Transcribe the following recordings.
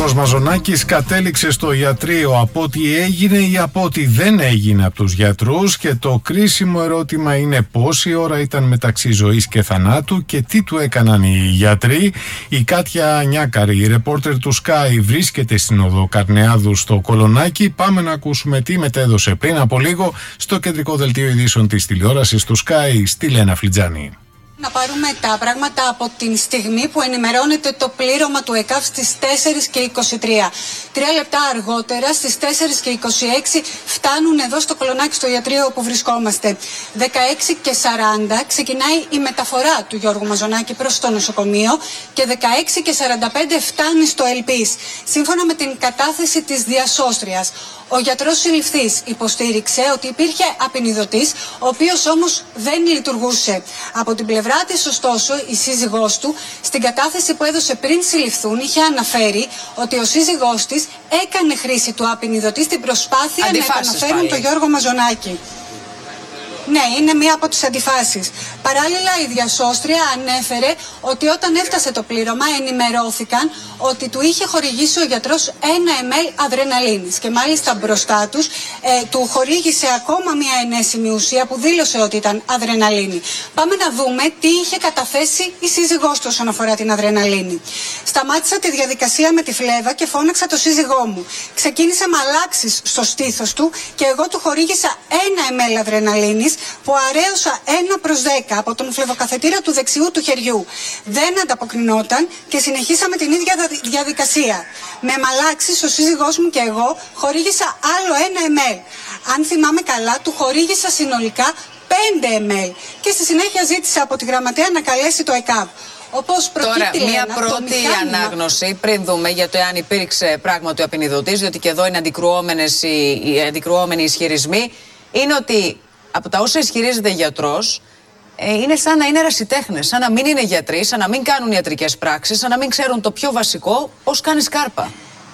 Γιώργος Μαζονάκης κατέληξε στο ιατρείο από ό,τι έγινε ή από ό,τι δεν έγινε από τους γιατρούς, και το κρίσιμο ερώτημα είναι πόση ώρα ήταν μεταξύ ζωής και θανάτου και τι του έκαναν οι γιατροί. Η Κάτια Νιάκαρη, η ρεπόρτερ του Sky, βρίσκεται στην οδό Καρνεάδου στο Κολονάκι. Πάμε να ακούσουμε τι μετέδωσε πριν από λίγο στο κεντρικό δελτίο ειδήσεων της τηλεόρασης του Sky, στη Λένα Φλιτζάνη. Να πάρουμε τα πράγματα από την στιγμή που ενημερώνεται το πλήρωμα του ΕΚΑΒ στις 4:23. 3 λεπτά αργότερα, στις 4:26, φτάνουν εδώ στο Κολονάκι, στο ιατρείο όπου βρισκόμαστε. 16:40 ξεκινάει η μεταφορά του Γιώργου Μαζονάκη προς το νοσοκομείο και 16:45 φτάνει στο Ελπίς. Σύμφωνα με την κατάθεση της διασώστριας, ο γιατρός συλληφθής υποστήριξε ότι υπήρχε απεινιδωτής, ο οποίος όμως δεν λειτουργούσε. Από την πλευρά της, ωστόσο, η σύζυγός του, στην κατάθεση που έδωσε πριν συλληφθούν, είχε αναφέρει ότι ο σύζυγός της έκανε χρήση του απεινιδωτή στην προσπάθεια να επαναφέρουν τον Γιώργο Μαζονάκη. Ναι, είναι μία από τις αντιφάσεις. Παράλληλα, η διασώστρια ανέφερε ότι όταν έφτασε το πλήρωμα ενημερώθηκαν ότι του είχε χορηγήσει ο γιατρός 1 ml αδρεναλίνης και μάλιστα μπροστά τους του χορήγησε ακόμα μία ενέσιμη ουσία που δήλωσε ότι ήταν αδρεναλίνη. Πάμε να δούμε τι είχε καταθέσει η σύζυγός του όσον αφορά την αδρεναλίνη. Σταμάτησα τη διαδικασία με τη φλέβα και φώναξα το σύζυγό μου. Ξεκίνησε μαλάξεις στο στήθος του και εγώ του χορήγησα 1 ml αδρεναλίνης που αρέωσα 1/10 από τον φλεβοκαθετήρα του δεξιού του χεριού. Δεν ανταποκρινόταν και συνεχίσαμε την ίδια διαδικασία. Με μαλάξεις ο σύζυγός μου και εγώ χορήγησα άλλο 1 ml. Αν θυμάμαι καλά, του χορήγησα συνολικά 5 ml και στη συνέχεια ζήτησα από τη γραμματέα να καλέσει το ΕΚΑΒ. Τώρα, μία πρώτη ανάγνωση πριν δούμε για το εάν υπήρξε πράγματι ο απεινιδωτής, διότι και εδώ είναι αντικρουόμενοι ισχυρισμοί, είναι ότι από τα όσα ισχυρίζεται γιατρός, είναι σαν να είναι ερασιτέχνες, σαν να μην είναι γιατροί, σαν να μην κάνουν ιατρικές πράξεις, σαν να μην ξέρουν το πιο βασικό, πώς κάνεις κάρπα.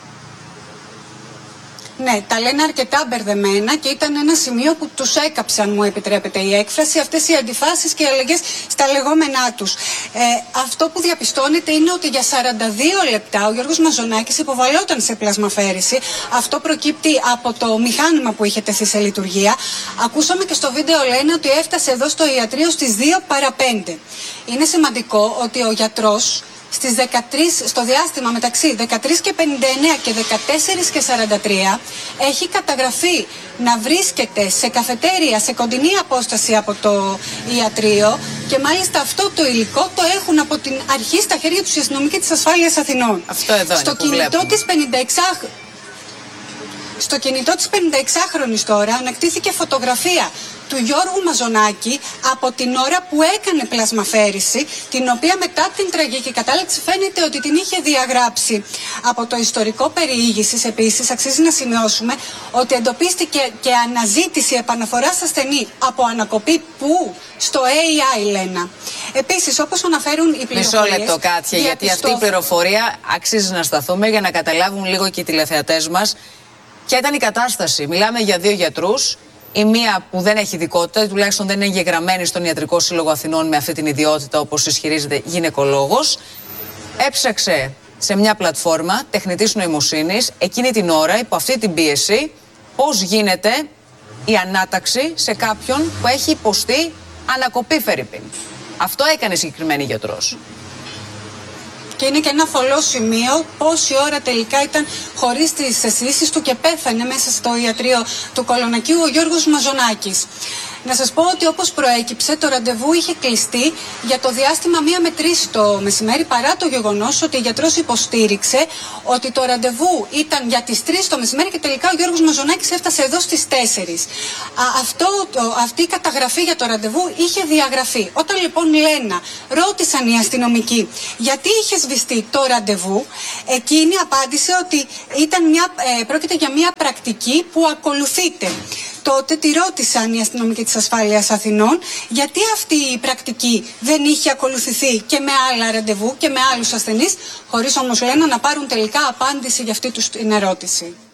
Ναι, τα λένε αρκετά μπερδεμένα και ήταν ένα σημείο που τους έκαψαν, μου επιτρέπετε η έκφραση, αυτές οι αντιφάσεις και οι αλλαγές στα λεγόμενά τους. Αυτό που διαπιστώνεται είναι ότι για 42 λεπτά ο Γιώργος Μαζονάκης υποβαλλόταν σε πλασμαφέρηση. Αυτό προκύπτει από το μηχάνημα που είχε τεθεί σε λειτουργία. Ακούσαμε και στο βίντεο λένε ότι έφτασε εδώ στο ιατρείο στις 2 παρά 5. Είναι σημαντικό ότι ο γιατρός στις 13, στο διάστημα μεταξύ 13:59 και 14:43 έχει καταγραφεί να βρίσκεται σε καφετέρια σε κοντινή απόσταση από το ιατρείο και μάλιστα αυτό το υλικό το έχουν από την αρχή στα χέρια τους οι αστυνομικοί της Ασφάλειας Αθηνών. Αυτό εδώ στο κινητό της 56 Στο κινητό της 56χρονης τώρα ανακτήθηκε φωτογραφία του Γιώργου Μαζονάκη από την ώρα που έκανε πλασμαφέρηση, την οποία μετά την τραγική κατάληξη φαίνεται ότι την είχε διαγράψει. Από το ιστορικό περιήγησης επίσης αξίζει να σημειώσουμε ότι εντοπίστηκε και αναζήτηση επαναφοράς ασθενή από ανακοπή που στο AI λένε. Επίσης, όπως αναφέρουν οι πληροφορίες... Μισό λεπτό, Κάτια, γιατί αυτή η πληροφορία αξίζει να σταθούμε για να καταλάβουν λίγο και οι τηλεθεατές μας ποια ήταν η κατάσταση. Μιλάμε για 2 γιατρούς. Η μία που δεν έχει ειδικότητα, τουλάχιστον δεν είναι εγγεγραμμένη στον Ιατρικό Σύλλογο Αθηνών με αυτή την ιδιότητα, όπως ισχυρίζεται, γυναικολόγος. Έψαξε σε μια πλατφόρμα τεχνητής νοημοσύνης εκείνη την ώρα, υπό αυτή την πίεση, πώς γίνεται η ανάταξη σε κάποιον που έχει υποστεί ανακοπή φερρυπίν. Αυτό έκανε συγκεκριμένη γιατρός. Και είναι και ένα θολό σημείο πόση ώρα τελικά ήταν χωρίς τις αισθήσεις του και πέθανε μέσα στο ιατρείο του Κολονακίου ο Γιώργος Μαζονάκης. Να σας πω ότι όπως προέκυψε το ραντεβού είχε κλειστεί για το διάστημα 1 με 3 το μεσημέρι, παρά το γεγονός ότι ο γιατρός υποστήριξε ότι το ραντεβού ήταν για τις 3 το μεσημέρι και τελικά ο Γιώργος Μαζονάκης έφτασε εδώ στις 4. Αυτή η καταγραφή για το ραντεβού είχε διαγραφεί. Όταν λοιπόν ρώτησαν οι αστυνομικοί γιατί είχε σβηστεί το ραντεβού, εκείνη απάντησε ότι πρόκειται για μια πρακτική που ακολουθείται. Τότε τη ρώτησαν οι αστυνομικοί της Ασφάλειας Αθηνών γιατί αυτή η πρακτική δεν είχε ακολουθηθεί και με άλλα ραντεβού και με άλλους ασθενείς, χωρίς όμως να πάρουν τελικά απάντηση για αυτή τους την ερώτηση.